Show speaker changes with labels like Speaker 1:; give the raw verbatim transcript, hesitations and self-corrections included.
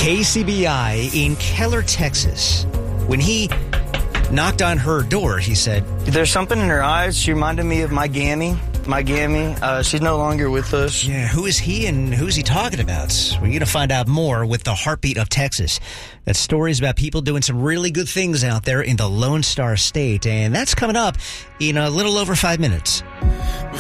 Speaker 1: K C B I in Keller, Texas. When he knocked on her door, he said,
Speaker 2: "There's something in her eyes. She reminded me of my Gammy. My Gammy. Uh, she's no longer with us."
Speaker 1: Yeah, who is he and who's he talking about? We're going to find out more with the Heartbeat of Texas. That's stories about people doing some really good things out there in the Lone Star State. And that's coming up in a little over five minutes.